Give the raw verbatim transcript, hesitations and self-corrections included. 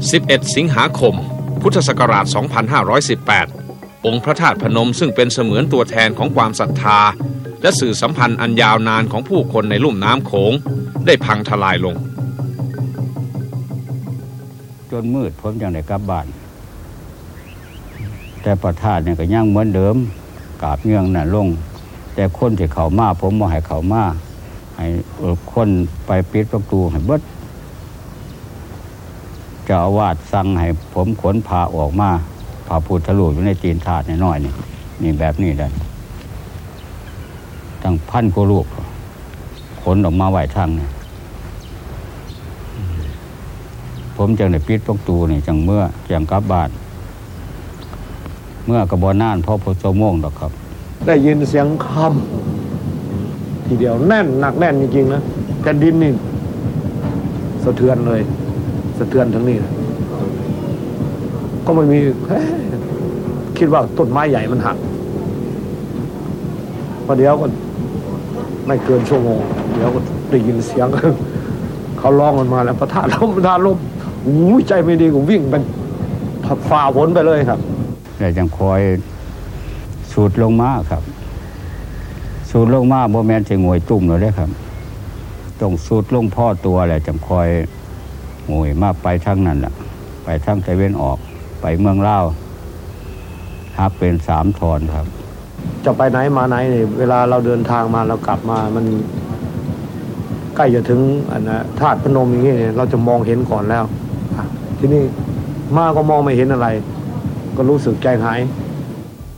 สิบเอ็ดสิงหาคมพุทธศักราชสองพันห้าร้อยสิบแปดองค์พระธาตุพนมซึ่งเป็นเสมือนตัวแทนของความศรัทธาและสื่อสัมพันธ์อันยาวนานของผู้คนในลุ่มน้ำโขงได้พังทลายลงจนมืดผมยังได้กลับบ้านแต่พระธาตุเนี่ยก็ยังเหมือนเดิมกราบเงื่องน่ะลงแต่คนที่เขามาผมบ่ให้เขามาให้คนไปปิดประตูให้เบิดเจ้าอาวาสสั่งให้ผมขนพาออกมาพาพุทธรูปอยู่ในตีนธาตุน้อยๆนี่นี่แบบนี้ได้ตั้งพันกว่ารูปขนออกมาไหวทางนี่ผมจังได้ปิดประตูนี่จังเมื่อจังกลับบ้านเมื่อกระบอกน่านพ่อพศโมงดอกครับได้ยินเสียงคำทีเดียวแน่นหนักแน่นจริงๆนะแผ่นดินนี่สะเทือนเลยสะเทือนทั้งนี้นะก็ไม่มีคิดว่าต้นไม้ใหญ่มันหักพอเดี๋ยวก็ไม่เกินชั่วโมงเดี๋ยวก็ได้ยินเสียงเขาร้องกันมาแล้วพระธาตุล้มพระธาตุล้มอู้ใจไม่ดีก็วิ่งเป็นฝ่าฝนไปเลยครับแต่จังคอยสูดลงมาครับสูดลงมาบ่แม่นสิงวยตุ่มเลยเด้ครับต้องสูดลงพ่อตัวแหละจังคอยงวยมาไปทางนั้นล่ะไปทางตะเวนออกไปเมืองลาวฮักเป็นสามทอนครับจะไปไหนมาไหนนี่เวลาเราเดินทางมาเรากลับมามันใกล้จะถึงอันนะธาตุพนมอย่างนี้เราจะมองเห็นก่อนแล้วที่นี่มาก็มองไม่เห็นอะไรก็รู้สึกใจหาย